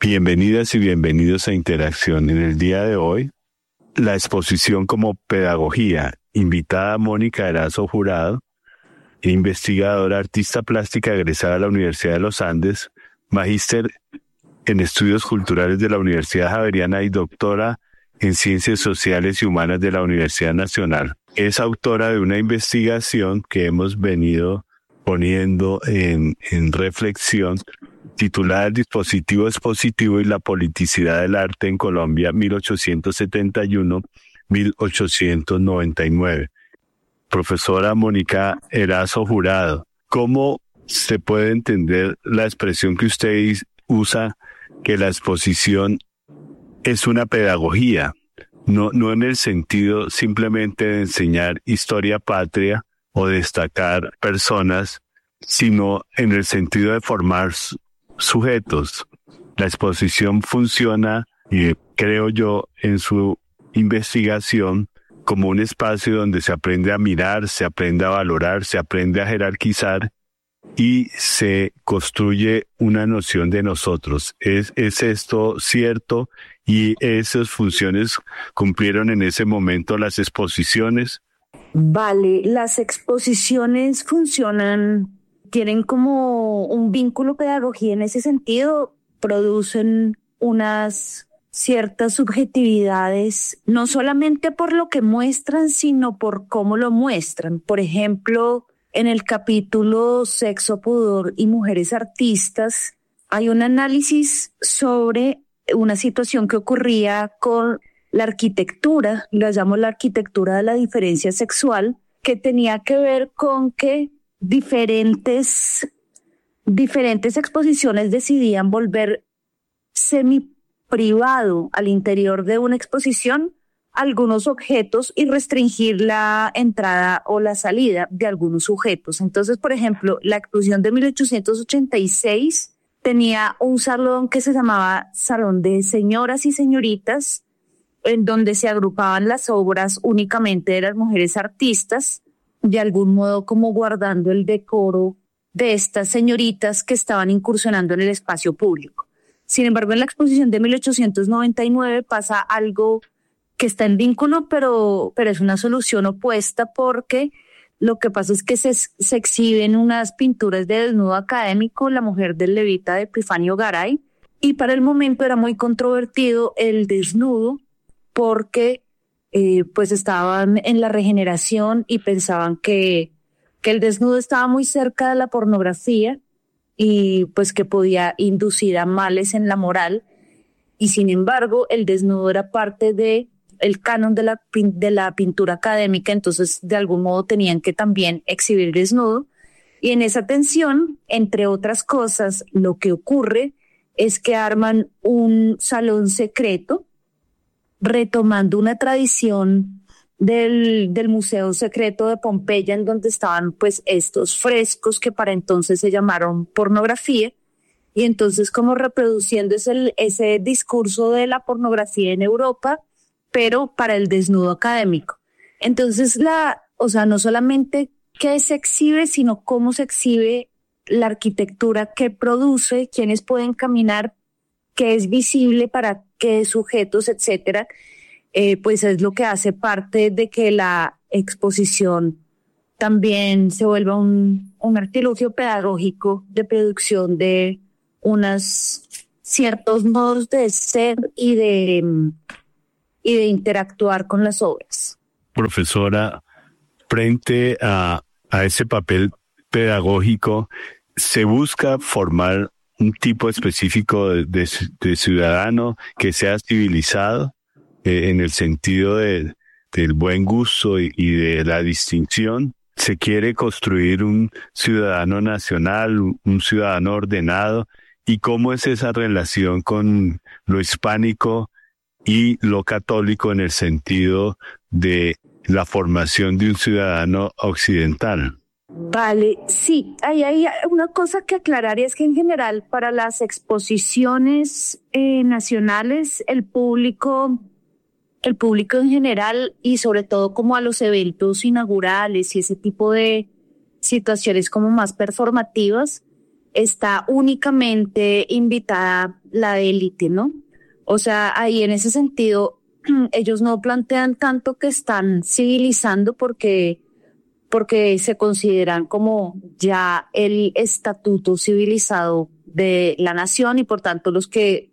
Bienvenidas y bienvenidos a Interacción. En el día de hoy, la exposición como pedagogía, invitada Mónica Erazo Jurado, investigadora, artista plástica egresada de la Universidad de los Andes, magíster en estudios culturales de la Universidad Javeriana y doctora en ciencias sociales y humanas de la Universidad Nacional. Es autora de una investigación que hemos venido poniendo en reflexión, titulada El dispositivo expositivo y la politicidad del arte en Colombia, 1871-1899. Profesora Mónica Erazo Jurado, ¿cómo se puede entender la expresión que usted usa, que la exposición es una pedagogía? No en el sentido simplemente de enseñar historia patria o destacar personas, sino en el sentido de formar sujetos. La exposición funciona, creo yo, en su investigación como un espacio donde se aprende a mirar, se aprende a valorar, se aprende a jerarquizar y se construye una noción de nosotros. ¿Es esto cierto? ¿Y esas funciones cumplieron en ese momento las exposiciones? Vale, las exposiciones funcionan, tienen como un vínculo pedagogía en ese sentido, producen unas ciertas subjetividades, no solamente por lo que muestran, sino por cómo lo muestran. Por ejemplo, en el capítulo Sexo, Pudor y Mujeres Artistas, hay un análisis sobre una situación que ocurría con la arquitectura, la llamo la arquitectura de la diferencia sexual, que tenía que ver con que diferentes exposiciones decidían volver semi-privado al interior de una exposición algunos objetos y restringir la entrada o la salida de algunos sujetos. Entonces, por ejemplo, la exposición de 1886 tenía un salón que se llamaba Salón de Señoras y Señoritas, en donde se agrupaban las obras únicamente de las mujeres artistas, de algún modo como guardando el decoro de estas señoritas que estaban incursionando en el espacio público. Sin embargo, en la exposición de 1899 pasa algo que está en vínculo, pero es una solución opuesta, porque lo que pasa es que se exhiben unas pinturas de desnudo académico, La mujer del levita de Epifanio Garay, y para el momento era muy controvertido el desnudo porque pues estaban en la regeneración y pensaban que el desnudo estaba muy cerca de la pornografía y pues que podía inducir a males en la moral, y sin embargo el desnudo era parte de el canon de la pintura académica, entonces de algún modo tenían que también exhibir desnudo. Y en esa tensión, entre otras cosas, lo que ocurre es que arman un salón secreto, retomando una tradición del Museo Secreto de Pompeya, en donde estaban pues estos frescos que para entonces se llamaron pornografía, y entonces como reproduciendo ese discurso de la pornografía en Europa, pero para el desnudo académico. Entonces no solamente qué se exhibe, sino cómo se exhibe, la arquitectura que produce, quiénes pueden caminar, qué es visible para qué sujetos, etcétera, pues es lo que hace parte de que la exposición también se vuelva un artilugio pedagógico de producción de unos ciertos modos de ser y de interactuar con las obras. Profesora, frente a ese papel pedagógico, ¿se busca formar un tipo específico de ciudadano que sea civilizado en el sentido del buen gusto y de la distinción? ¿Se quiere construir un ciudadano nacional, un ciudadano ordenado? ¿Y cómo es esa relación con lo hispánico y lo católico en el sentido de la formación de un ciudadano occidental? Vale, sí, hay una cosa que aclarar, y es que en general para las exposiciones nacionales el público en general, y sobre todo como a los eventos inaugurales y ese tipo de situaciones como más performativas, está únicamente invitada la élite, ¿no? O sea, ahí en ese sentido, ellos no plantean tanto que están civilizando porque se consideran como ya el estatuto civilizado de la nación y por tanto los que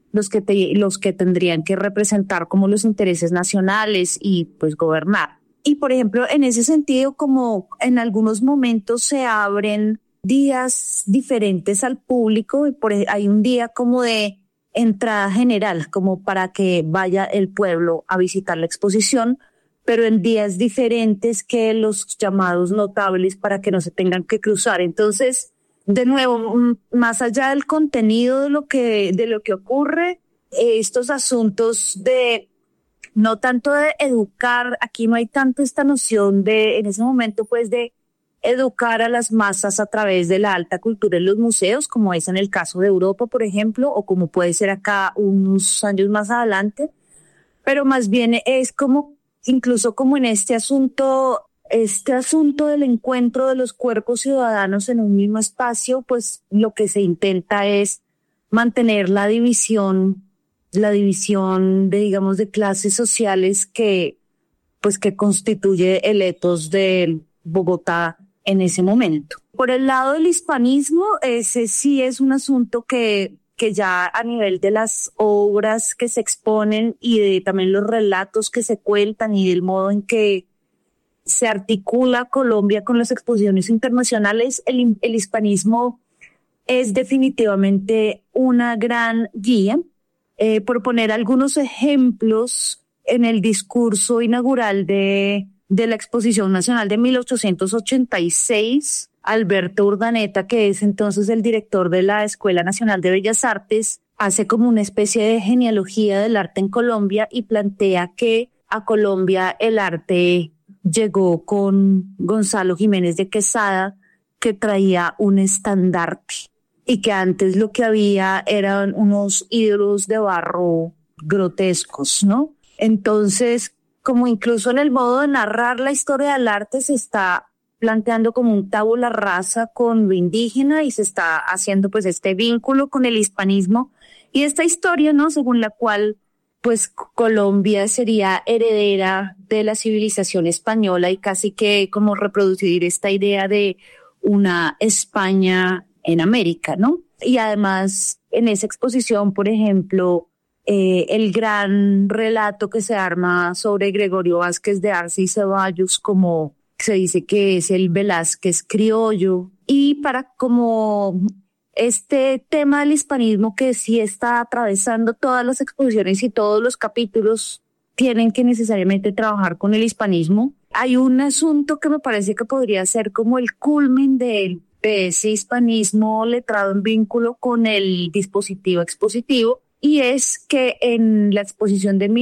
tendrían que representar como los intereses nacionales y pues gobernar. Y por ejemplo, en ese sentido, como en algunos momentos se abren días diferentes al público, hay un día como de entrada general, como para que vaya el pueblo a visitar la exposición, pero en días diferentes que los llamados notables para que no se tengan que cruzar. Entonces, de nuevo, más allá del contenido de lo que ocurre, estos asuntos de no tanto de educar, aquí no hay tanto esta noción de, en ese momento, pues de educar a las masas a través de la alta cultura en los museos, como es en el caso de Europa, por ejemplo, o como puede ser acá unos años más adelante, pero más bien es como, incluso como en este asunto del encuentro de los cuerpos ciudadanos en un mismo espacio, pues lo que se intenta es mantener la división de, digamos, de clases sociales que constituye el etos de Bogotá en ese momento. Por el lado del hispanismo, ese sí es un asunto que ya a nivel de las obras que se exponen y de también los relatos que se cuentan y del modo en que se articula Colombia con las exposiciones internacionales, el hispanismo es definitivamente una gran guía. Por poner algunos ejemplos, en el discurso inaugural de la Exposición Nacional de 1886, Alberto Urdaneta, que es entonces el director de la Escuela Nacional de Bellas Artes, hace como una especie de genealogía del arte en Colombia y plantea que a Colombia el arte llegó con Gonzalo Jiménez de Quesada, que traía un estandarte y que antes lo que había eran unos ídolos de barro grotescos, ¿no? Entonces, como incluso en el modo de narrar la historia del arte se está planteando como un tabula rasa con lo indígena y se está haciendo pues este vínculo con el hispanismo y esta historia, ¿no? Según la cual pues Colombia sería heredera de la civilización española y casi que como reproducir esta idea de una España en América, ¿no? Y además, en esa exposición, por ejemplo, el gran relato que se arma sobre Gregorio Vázquez de Arce y Ceballos, como se dice que es el Velázquez criollo, y para como este tema del hispanismo que sí está atravesando todas las exposiciones y todos los capítulos tienen que necesariamente trabajar con el hispanismo. Hay un asunto que me parece que podría ser como el culmen de ese hispanismo letrado en vínculo con el dispositivo expositivo, y es que en la exposición de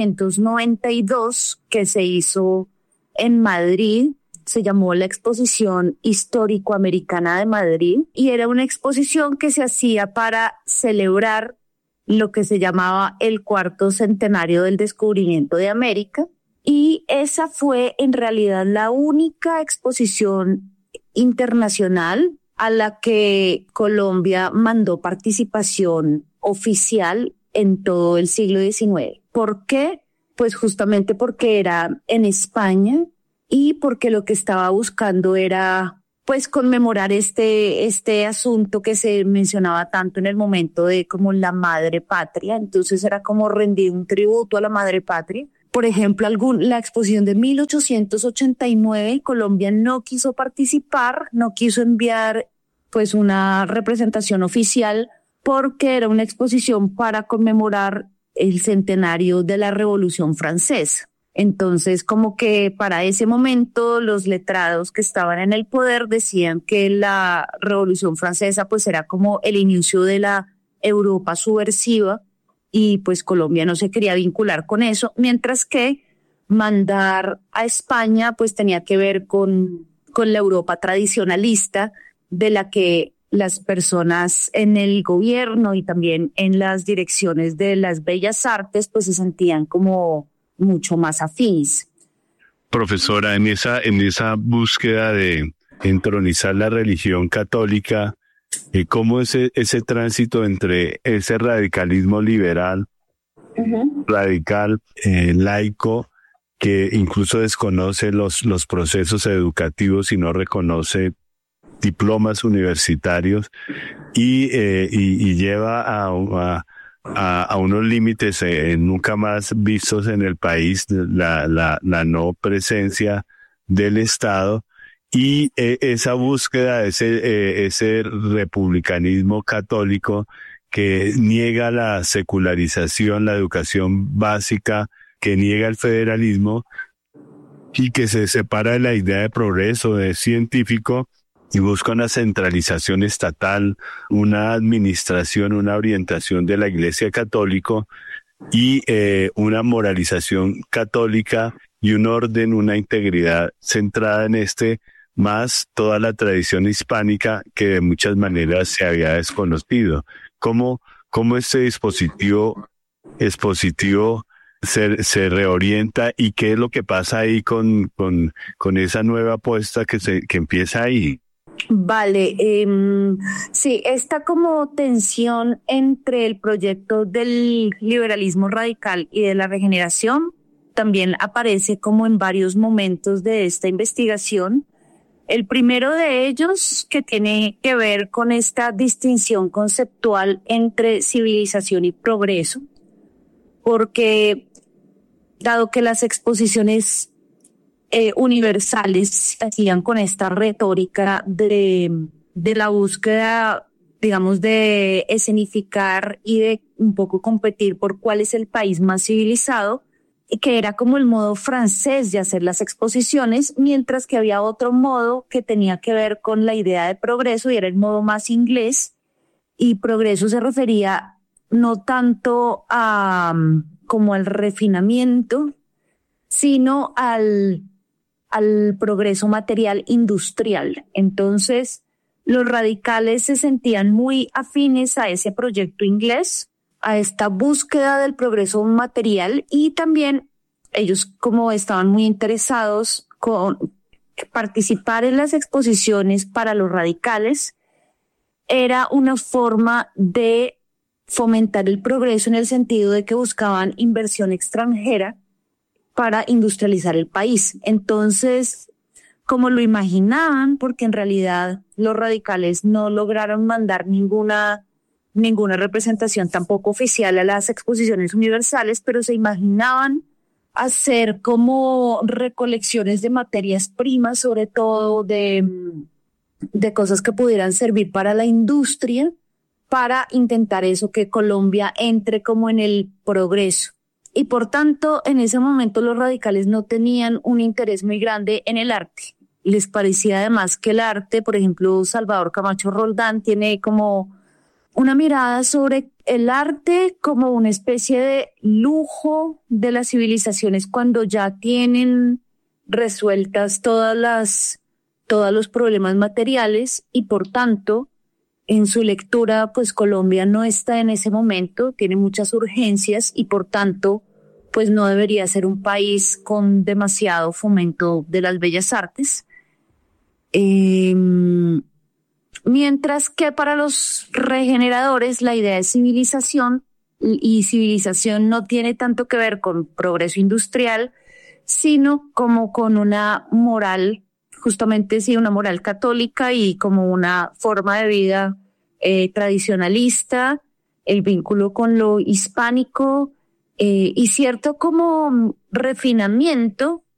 1892 que se hizo en Madrid, se llamó la Exposición Histórico-Americana de Madrid, y era una exposición que se hacía para celebrar lo que se llamaba el cuarto centenario del descubrimiento de América, y esa fue en realidad la única exposición internacional a la que Colombia mandó participación oficial en todo el siglo XIX. ¿Por qué? Pues justamente porque era en España y porque lo que estaba buscando era pues conmemorar este asunto que se mencionaba tanto en el momento de como la madre patria. Entonces era como rendir un tributo a la madre patria. Por ejemplo, la exposición de 1889, Colombia no quiso participar, no quiso enviar pues una representación oficial porque era una exposición para conmemorar el centenario de la Revolución Francesa. Entonces, como que para ese momento los letrados que estaban en el poder decían que la Revolución Francesa pues era como el inicio de la Europa subversiva, y pues Colombia no se quería vincular con eso, mientras que mandar a España pues tenía que ver con la Europa tradicionalista, de la que las personas en el gobierno y también en las direcciones de las bellas artes pues se sentían como mucho más afines. Profesora, en esa búsqueda de entronizar la religión católica cómo ese tránsito entre ese radicalismo liberal, radical, laico, que incluso desconoce los procesos educativos y no reconoce diplomas universitarios y lleva a unos límites nunca más vistos en el país, la no presencia del Estado y esa búsqueda, ese republicanismo católico que niega la secularización, la educación básica, que niega el federalismo y que se separa de la idea de progreso, de científico, y busca una centralización estatal, una administración, una orientación de la Iglesia católica y una moralización católica y un orden, una integridad centrada en más toda la tradición hispánica que de muchas maneras se había desconocido. ¿Cómo este dispositivo expositivo se reorienta y qué es lo que pasa ahí con esa nueva apuesta que empieza ahí? Vale, sí, esta como tensión entre el proyecto del liberalismo radical y de la regeneración también aparece como en varios momentos de esta investigación. El primero de ellos, que tiene que ver con esta distinción conceptual entre civilización y progreso, porque dado que las exposiciones universales hacían con esta retórica de la búsqueda, digamos, de escenificar y de un poco competir por cuál es el país más civilizado, que era como el modo francés de hacer las exposiciones, mientras que había otro modo que tenía que ver con la idea de progreso y era el modo más inglés, y progreso se refería no tanto como al refinamiento, sino al progreso material industrial. Entonces, los radicales se sentían muy afines a ese proyecto inglés, a esta búsqueda del progreso material, y también ellos, como estaban muy interesados con participar en las exposiciones, para los radicales era una forma de fomentar el progreso en el sentido de que buscaban inversión extranjera para industrializar el país. Entonces, como lo imaginaban, porque en realidad los radicales no lograron mandar ninguna representación tampoco oficial a las exposiciones universales, pero se imaginaban hacer como recolecciones de materias primas, sobre todo de cosas que pudieran servir para la industria, para intentar eso, que Colombia entre como en el progreso. Y por tanto, en ese momento los radicales no tenían un interés muy grande en el arte. Les parecía además que el arte, por ejemplo, Salvador Camacho Roldán tiene como una mirada sobre el arte como una especie de lujo de las civilizaciones cuando ya tienen resueltas todos los problemas materiales, y por tanto, en su lectura, pues Colombia no está en ese momento, tiene muchas urgencias y por tanto, pues no debería ser un país con demasiado fomento de las bellas artes. Mientras que para los regeneradores la idea de civilización, y civilización no tiene tanto que ver con progreso industrial, sino como con una moral, justamente sí, una moral católica y como una forma de vida tradicionalista, el vínculo con lo hispánico y cierto como refinamiento